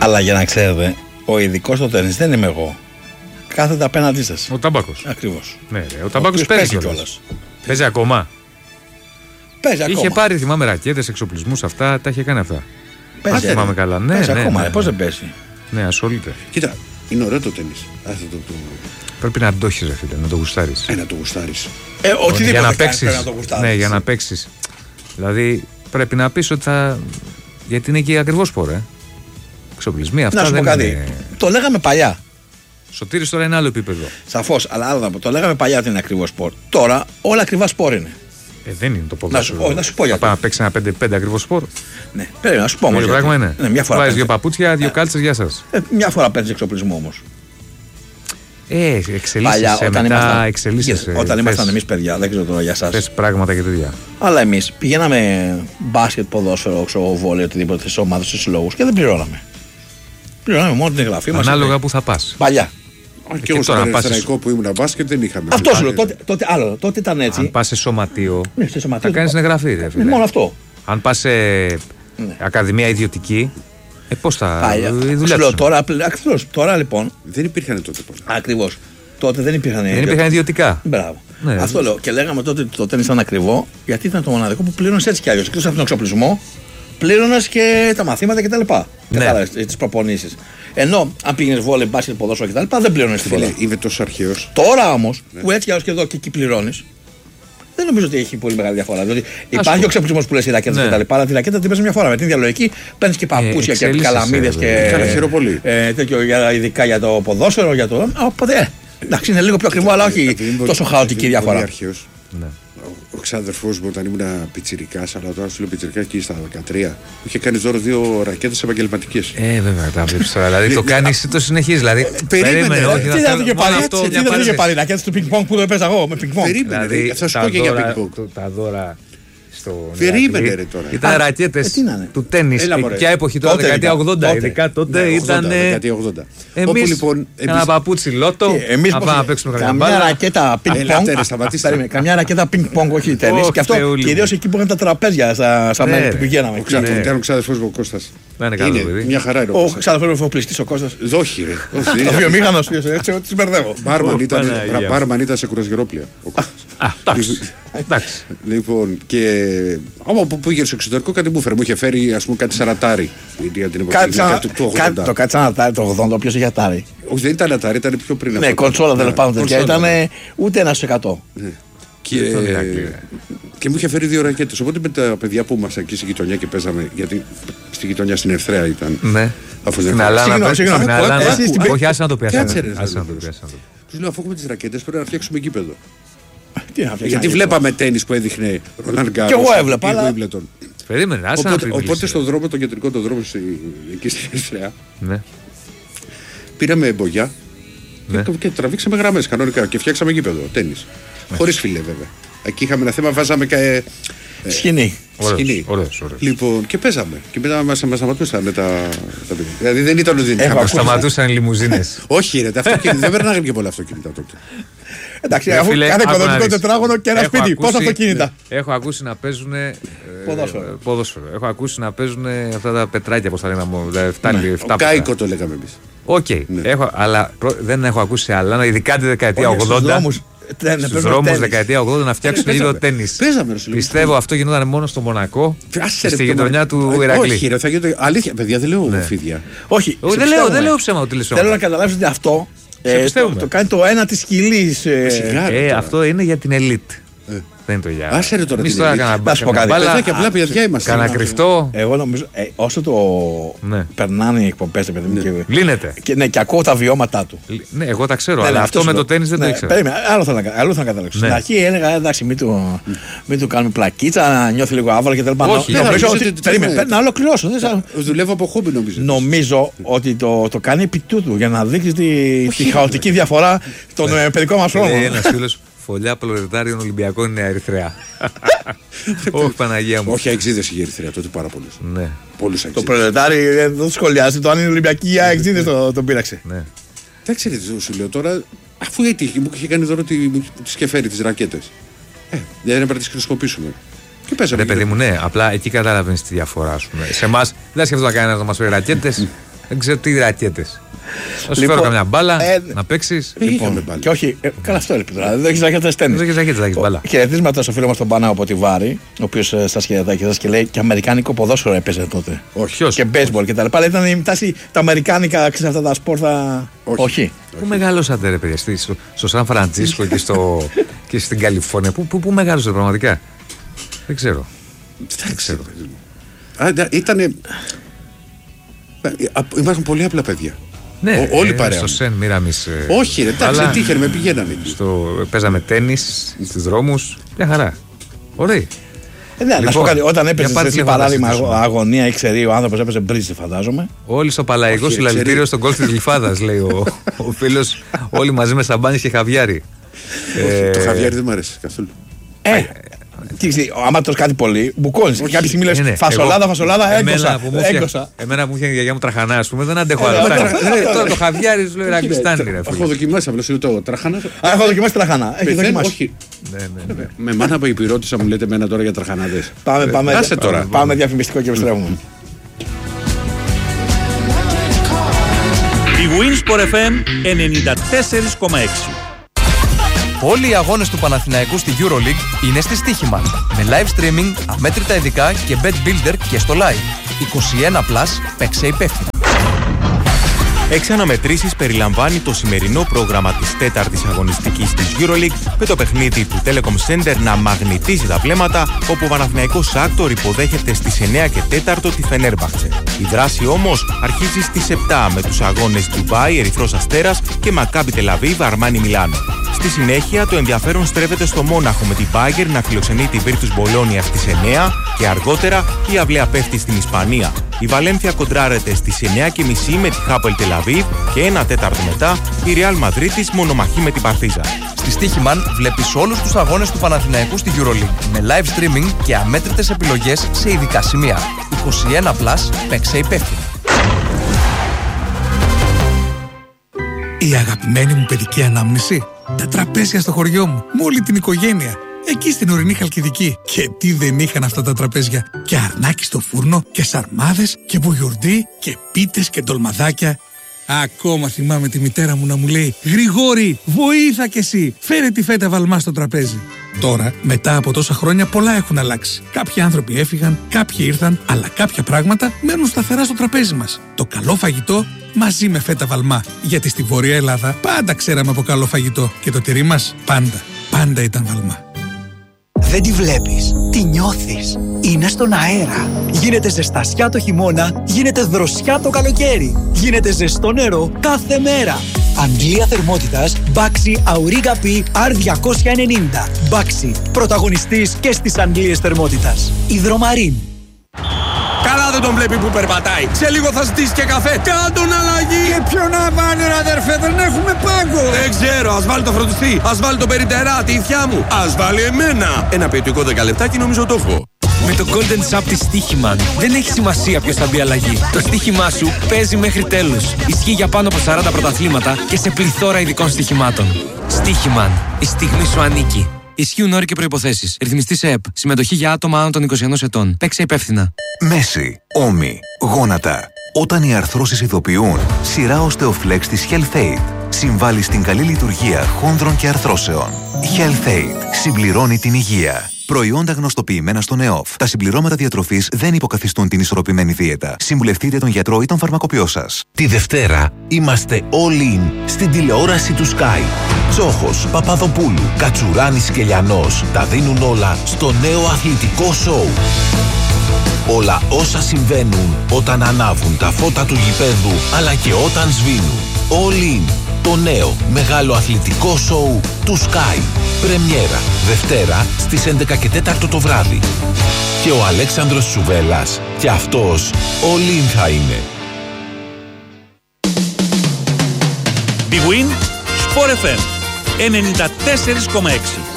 Αλλά για να ξέρετε, ο ειδικός στο τένις δεν είμαι εγώ. Κάθεται απέναντί σας. Ο Ταμπάκος. Ακριβώς. Ναι, ο Ταμπάκος παίζει κιόλας. Παίζει ακόμα. Παίζει ακόμα. Είχε πάρει, θυμάμαι, ρακέτες, εξοπλισμούς, αυτά, τα είχε κάνει αυτά. Παίζει. Αν θυμάμαι καλά. Ναι, παίζει ναι, ακόμα, ναι. πώς δεν παίζει. Ναι, ασχολείται. Κοίτα, είναι ωραίο το τένις. Πρέπει να το έχεις, ρε φίλε, να το γουστάρεις. Να το γουστάρεις. Οτιδήποτε για να κάνεις, παίξεις. πρέπει να το γουστάρεις. Ναι, για να παίξεις. Δηλαδή πρέπει να πεις ότι θα. Γιατί είναι και ακριβώς σπορ, εξοπλισμοί, αυτά Να σου πω δεν κάτι. είναι. Το λέγαμε παλιά. Σωτήρης τώρα είναι άλλο επίπεδο. Σαφώς, αλλά άλλο να πω. Το λέγαμε παλιά ότι είναι ακριβό σπορ. Τώρα όλα ακριβά σπορ είναι. Δεν είναι το ποδόσφαιρο. Να σου πω γιατί. Θα πάει να παίξει ένα 5-5 ακριβώς σπορ. Ναι, πρέπει να σου πω όμως. Το πράγμα είναι. Ναι, μια φορά. Βάζεις δύο παπούτσια, δύο κάλτσες, γεια σας. Μια φορά παίρνει εξοπλισμό όμως. Εξελίσσεσαι μετά, εξελίσσεσαι. Όταν ήμασταν εμείς παιδιά, δεν ξέρω τώρα για εσάς. Θες πράγματα και τέτοια. Αλλά εμείς πηγαίναμε μπάσκετ, ποδόσφαιρο, βόλεϊ, οτιδήποτε στις ομάδες, στους συλλόγους και δεν πληρώναμε. Πληρώναμε μόνο την εγγραφή μας. Ανάλογα που θα πας. Παλιά. Και εγώ στον Παναθηναϊκό που ήμουν μπάσκετ δεν είχαμε. Αυτό σου λέω. Τότε ήταν έτσι. Αν πας σε σωματείο, θα κάνεις την εγγραφή. μόνο αυτό. Αν πας σε ακαδημία ιδιωτική, πώς θα δουλέψεις. Τώρα λοιπόν. Δεν υπήρχαν τότε πολλά. Ακριβώς. Τότε δεν υπήρχαν. Δεν υπήρχαν ιδιωτικά. Μπράβο. Ναι, αυτό λέω. Και λέγαμε τότε ότι το τένις ήταν ακριβό, γιατί ήταν το μοναδικό που πλήρωνες έτσι κι αλλιώς. Εκτός από τον εξοπλισμό, πλήρωνες και τα μαθήματα κτλ. Κατάλαβες τις προπονήσεις. Ενώ αν πήγαινες βόλεϊ, μπάσκετ, ποδόσφαιρο κτλ. Δεν πλήρωνες τίποτα. Είμαι τόσο αρχαίος. Τώρα όμως, που έτσι κι αλλιώς και εδώ και εκεί πληρώνεις, δεν νομίζω ότι έχει πολύ μεγάλη διαφορά. Δηλαδή υπάρχει ο εξοπλισμός που λες οι ρακέτες κτλ. Αλλά τη ρακέτα την παίζεις μια φορά. Με την ίδια λογική παίρνεις και παπούτσια και καλαμίδες και. Τέτοιο ειδικά για το ποδόσφαιρο. Οπότε εντάξει, είναι λίγο πιο ακριβό, αλλά όχι τόσο χαοτική διαφορά. Ο ξάδερφός μου όταν ήμουν πιτσιρικάς, αλλά τώρα σου λέω πιτσιρικάς και στα 13, μου είχε κάνει δώρο 2 ρακέτες επαγγελματικές. Βέβαια, τα βλέπεις τώρα. Δηλαδή το κάνεις, το συνεχίζεις. Δηλαδή, περίμενε, όχι. Τι δεν είχε πάρει ρακέτες του πινκ-πονγκ που δεν παίζα εγώ με πινκ-πονγκ. Περίμενε, θα σου πω και για πινκ-πονγκ. Τα δώρα. Περίμενε ρε τώρα. Ήταν ρακέτες του τένις. Ποια εποχή τώρα, δεκαετία 80. Ειδικά τότε ήταν. Εμείς ένα παπούτσι λότο. Εμείς να παίξουμε καμιά ρακέτα πινκ-πονγκ. Καμιά ρακέτα πινκ-πονγκ, όχι τένις. Και αυτό κυρίως εκεί που είχαν τα τραπέζια στα μέρη που πηγαίναμε. Ήταν ο ξάδερφός μου ο Κώστας. Είναι μια χαρά. Ο ξάδερφός μου φοπλιστής ο Κώστας. Δόχη ρε. Ο βιομήχανος, έτσι τις μπερδεύω. Μπάρμαν ήταν σε κουρασγερόπλια. Εντάξει. Λοιπόν, και άμα που πήγε στο εξωτερικό κάτι μου έφερε. Μου είχε φέρει ας πούμε κάτι σαν ατάρι. Το κάτι σαν ατάρι το 80, ποιος είχε ατάρι. Όχι, δεν ήταν ατάρι, ήταν πιο πριν. Ναι, κονσόλα δεν πάνω τέτοια. Ήταν ούτε 1%. Και μου είχε φέρει 2 ρακέτες. Οπότε με τα παιδιά που ήμασταν εκεί στη γειτονιά και παίζαμε. Γιατί στη γειτονιά στην Ερθρέα ήταν. Ναι. Στην Αλάνα. Όχι, άσε να το πιάσουμε. Τους λέω αφού έχουμε τις ρακέτες πρέπει να φτιάξουμε γήπεδο. Γιατί βλέπαμε τένις που έδειχνε Ρολάν Γκάρος. Και εγώ έβλεπα. Περίμενε, άσε να το πιάσουμε. Οπότε στον δρόμο, τον κεντρικό τον δρόμο εκεί στην Ερθρέα. Πήραμε εμπογιά και τραβήξαμε γραμμές κανονικά και φτιάξαμε γήπεδο τένις. Χωρίς φιλέ βέβαια. Εκεί είχαμε ένα θέμα, βάζαμε σκηνή. Λοιπόν, και παίζαμε. Και μετά μας σταματούσαν τα παιδιά. Δηλαδή δεν ήταν ότι δεν σταματούσαν λιμουζίνες. Όχι, ρε, δεν περνάγανε και πολλά αυτοκίνητα τότε. Εντάξει, αφού κάθε οικοδομικό τετράγωνο και ένα σπίτι. Πόσα αυτοκίνητα. Έχω ακούσει να παίζουν ποδόσφαιρο. Έχω ακούσει να παίζουν αυτά τα πετράκια, πώς θα λένε. Κάικο το λέγαμε εμείς. Οκ, αλλά δεν έχω ακούσει άλλα, ειδικά τη δεκαετία 80. Στους δρόμους δεκαετία 80 να φτιάξουν λίγο τένις. Πιστεύω αυτό γινόταν μόνο στο Μονακό, στη γειτονιά του Ηρακλή. Όχι, αλήθεια, παιδιά, δεν λέω φίδια. Όχι, δεν λέω ψέμα ότι λες. Θέλω να καταλάβεις ότι αυτό το κάνει το ένα της σκυλής. Αυτό είναι για την ελίτ. Δεν είναι το για. Άσε ρε τώρα. Εμείς τώρα κανένα και απλά παιδιά είμαστε. Κανένα κρυφτό. Εγώ νομίζω όσο το περνάνε οι εκπομπές, παιδί μου. Λύνεται. Και ακούω τα βιώματά του. Ναι, εγώ τα ξέρω. Αλλά αυτό με το τένις δεν το ήξερα. Περίμενε, άλλο θα καταλήξω. Στην αρχή έλεγα εντάξει, μην του κάνουμε πλακίτσα, να νιώθει λίγο άβολα κτλ. Περίμενε, να ολοκληρώσω. Δουλεύω από χόμπι νομίζω. Νομίζω ότι το κάνει επί τούτου για να δείξει τη χαοτική διαφορά των παιδικών μας χρόνων. Φωλιά προλετάριων Ολυμπιακών είναι Ερυθρέα. Όχι Παναγία μου. Όχι αεξίδες η Ερυθρέα τότε πάρα πολλές. Ναι. Πολλούς αεξίδες. Το προλετάρι δεν σχολιάζει, το αν είναι Ολυμπιακή ή αεξίδες τον πείραξε. Εντάξει ρε σου λέω τώρα, αφού μου είχε κάνει δώρο τις και φέρει τις ρακέτες. Δεν έπρεπε να τις χρησιμοποιήσουμε. Και πέσαμε. Ρε παιδί μου, ναι, απλά εκεί καταλαβαίνεις τη διαφορά σου. Σε εμάς δεν σκέφτομαι να κάνει να μας φέρει ρακέτες. Δεν ξέρω τι ρακέτες. Θα σου φέρω καμιά μπάλα να παίξεις. Λοιπόν, και όχι. Καλά, αυτό έλειπε τώρα. Δεν έχεις ρακέτες τέννις. Δεν έχεις ρακέτες, θα έχεις μπάλα. Χαιρετίσματα στο φίλο μας τον Πανάο από τη Βάρη, ο οποίος στα σχεδιακά σας και λέει και αμερικάνικο ποδόσφαιρο έπαιζε τότε. Όχι. Και baseball και τα λοιπά. Ήταν η τάση τα αμερικάνικα, ξέρεις αυτά τα σπόρτα. Όχι. Πού μεγαλώσατε, ρε παιδιά, στο Σαν Φραντσίσκο και στην Καλιφόρνια. Πού μεγάλωσατε πραγματικά. Δεν ξέρω. Υπάρχουν πολύ απλά παιδιά. Ναι, όλοι παρέα. Στο Σεν Μίραμις. Όχι, εντάξει, τύχερ πηγαίναμε εκεί. Παίζαμε τέννις στους δρόμους. Μια χαρά. Ωραία. Να σου πω κάτι, όταν έπαιζε παράδειγμα αγωνία ή ξέρει, ο άνθρωπος έπαιζε μπρίζι, φαντάζομαι. Όλοι στο Παλαϊκό συλλαλητήριο στον γκολφ της Γλυφάδας, λέει ο φίλος. Όλοι μαζί με σαμπάνι και χαβιάρι. Το χαβιάρι δεν μου αρέσει καθόλου. Άμα τρως κάτι πολύ, μπουκώνεις. Κάποια στιγμή λες φασολάδα, έγκωσα. Εμένα μου είχε η γιαγιά μου τραχανά, ας πούμε, δεν αντέχω άλλο. Τώρα το χαβιάρι σου λέει ραγκιστάνι. Έχω δοκιμάσει απλώς το τραχανά. Έχω δοκιμάσει τραχανά. Έχει δοκιμάσει. Με μάνα από υπηρώτησα μου λέτε εμένα τώρα για τραχανάδες. Πάμε διαφημιστικό και επιστρέφουμε. Η Winsport FM 94,6. Όλοι οι αγώνες του Παναθηναϊκού στη EuroLeague είναι στη Στοίχημαν. Με live streaming, αμέτρητα ειδικά και bet builder και στο live. 21+, παίξε υπεύθυνα. 6 αναμετρήσεις περιλαμβάνει το σημερινό πρόγραμμα της 4ης αγωνιστικής της EuroLeague με το παιχνίδι του Telecom Center να μαγνητίζει τα βλέμματα, όπου ο Παναθηναϊκός Σάκτορ υποδέχεται στις 9 και 4 τη Φενέρμπαχτσε. Η δράση όμως αρχίζει στις 7 με τους αγώνες Ντουμπάι, Ερυθρός Αστέρας και Μακάμπι Τελαβίβ, Αρμάνι Μιλάνο. Στη συνέχεια το ενδιαφέρον στρέφεται στο Μόναχο με την Bayern να φιλοξενεί τη Virtus Bologna στις 9 και αργότερα η αυλαία πέφτει στην Ισπανία. Η Βαλένθια κοντράρεται στις 9:30 με τη Hapoel Tel Aviv και 1/4 μετά η Real Madrid μονομαχεί με την Παρτίζα. Στη Στοίχημαν βλέπεις όλους τους αγώνες του Παναθηναϊκού στη EuroLeague με live streaming και αμέτρητες επιλογές σε ειδικά σημεία. 21+, παίξε υπεύθυνα. Η αγαπημένη μου παιδική ανάμνηση. Τα τραπέζια στο χωριό μου, με όλη την οικογένεια. Εκεί στην ορεινή Χαλκιδική. Και τι δεν είχαν αυτά τα τραπέζια. Και αρνάκι στο φούρνο, και σαρμάδες, και μπουγιουρντί, και πίτες και ντολμαδάκια. Ακόμα θυμάμαι τη μητέρα μου να μου λέει «Γρηγόρη, βοήθα κι εσύ, φέρε τη φέτα βαλμά στο τραπέζι». Τώρα, μετά από τόσα χρόνια, πολλά έχουν αλλάξει. Κάποιοι άνθρωποι έφυγαν, κάποιοι ήρθαν, αλλά κάποια πράγματα μένουν σταθερά στο τραπέζι μας. Το καλό φαγητό μαζί με φέτα βαλμά. Γιατί στη Βόρεια Ελλάδα πάντα ξέραμε από καλό φαγητό. Και το τυρί μας πάντα ήταν βαλμά. Δεν τη βλέπεις, τη νιώθεις. Είναι στον αέρα. Γίνεται ζεστασιά το χειμώνα, γίνεται δροσιά το καλοκαίρι. Γίνεται ζεστό νερό κάθε μέρα. Αντλία θερμότητας Baxi Auriga P R290. Baxi, πρωταγωνιστής και στις αντλίες θερμότητας. Υδρομαρίν. Καλά δεν τον βλέπει που περπατάει. Σε λίγο θα ζητήσει και καφέ. Κάντον αλλαγή. Και ποιο να βάλει ρε αδερφέ, δεν έχουμε πάγκο. Δεν ξέρω, ας βάλει το φροντιστή. Ας βάλει το περιτερά, τη ηθιά μου. Ας βάλει εμένα. Ένα ποιοτικό 10 λεπτάκι νομίζω το έχω. Με το Golden Shop της Στοίχημαν δεν έχει σημασία ποιος θα μπει αλλαγή. Το στοίχημά σου παίζει μέχρι τέλους. Ισχύει για πάνω από 40 πρωταθλήματα και σε πληθώρα ειδικών στοιχημάτων. Στοίχημαν. Η στιγμή σου ανήκει. Ισχύουν όροι και προϋποθέσεις. Ρυθμιστή σε ΕΠ. Συμμετοχή για άτομα άνω των 21 ετών. Παίξε υπεύθυνα. Μέση, ώμοι, γόνατα. Όταν οι αρθρώσεις ειδοποιούν, σειρά Osteoflex της HealthAid συμβάλλει στην καλή λειτουργία χόνδρων και αρθρώσεων. HealthAid συμπληρώνει την υγεία. Προϊόντα γνωστοποιημένα στον ΕΟΦ. Τα συμπληρώματα διατροφής δεν υποκαθιστούν την ισορροπημένη δίαιτα. Συμβουλευτείτε τον γιατρό ή τον φαρμακοποιό σας. Τη Δευτέρα είμαστε all in στην τηλεόραση του Sky. Τσόχος, Παπαδοπούλου, Κατσουράνης και Λιανός τα δίνουν όλα στο νέο αθλητικό σοου. Όλα όσα συμβαίνουν όταν ανάβουν τα φώτα του γηπέδου αλλά και όταν σβήνουν. All in. Το νέο μεγάλο αθλητικό σοου του Sky. Πρεμιέρα Δευτέρα στις 11 και 4 το βράδυ. Και ο Αλέξανδρος Σουβέλλας και αυτός all in θα είναι. Big Win Sport FM 94,6.